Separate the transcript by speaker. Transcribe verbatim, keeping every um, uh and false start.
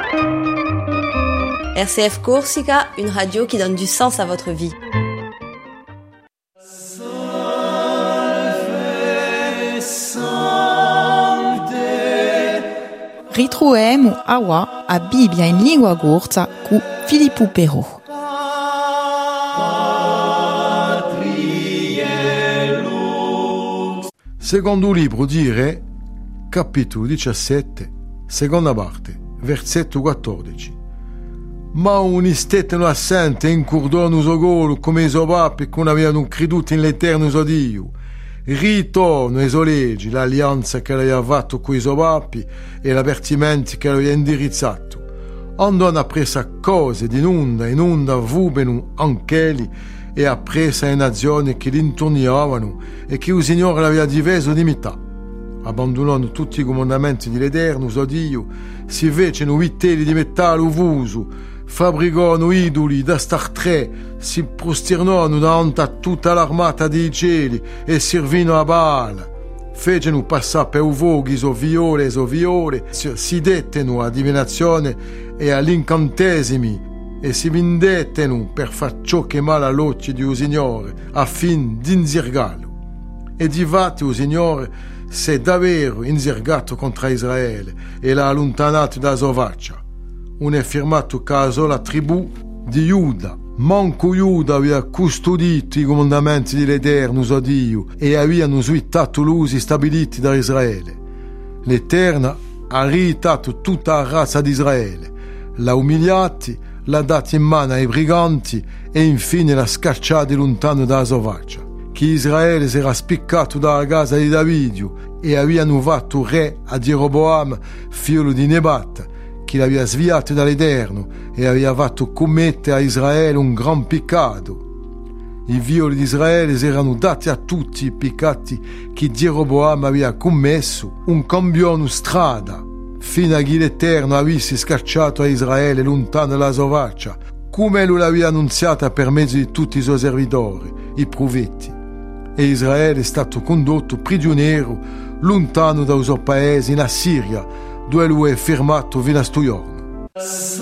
Speaker 1: R C F Corsica, une radio qui donne du sens à votre vie.
Speaker 2: Ritroviamo awa a Bibbia in lingua corsa con Filippo Però.
Speaker 3: Secondo libro di Re, capitolo diciassette, seconda parte, versetto quattordici. Ma un istetto assente incurdò nuso golo come i suoi papi che non avevano creduto in l'eterno suo Dio. Ritorno ai suoi leggi, l'alleanza che aveva fatto con i suoi papi e l'avvertimento che aveva indirizzato. Andò a presa cose di inunda in onda vubenu anch'eli e a presa in azioni che li intorniavano e che il Signore l'aveva diviso di metà. Abbandonando tutti i comandamenti dell'Eterno, suo Dio, si fecero vitelli di metallo uvuso, fabbricano idoli da star tre, si prostirnano davanti a tutta l'armata dei cieli e servino a Baal. Fecero passare per uvoghi so viole e so viole, si detteno a divinazione e all'incantesimi e si vendetteno per far ciò che male all'occhio di un Signore, a fin di inzirgarlo. E difatti il Signore si è davvero inzirgato contro Israele e l'ha allontanato da sua faccia. Un è firmato caso la tribù di Giuda. Manco Giuda aveva custodito i comandamenti dell'Eterno suo Dio e avevano swittato l'usi stabiliti da Israele. L'Eterno ha riitato tutta la razza di Israele, l'ha umiliati, l'ha data in mano ai briganti e infine l'ha scacciati lontano dalla sua faccia. Che Israele si era spiccato dalla casa di Davidio e avevano fatto re a Jeroboam, figlio di Nebat, che l'aveva sviato dall'Eterno e aveva fatto commettere a Israele un gran peccato. I figli di Israele si erano dati a tutti i peccati che Jeroboam aveva commesso, un cambiano strada, fino a che l'Eterno avesse scacciato a Israele lontano dalla sua faccia, come lui l'aveva annunziata per mezzo di tutti i suoi servitori, i profeti. E Israele è stato condotto prigioniero lontano dal suo paese in Assiria, dove lui è fermato fino a sto giorno.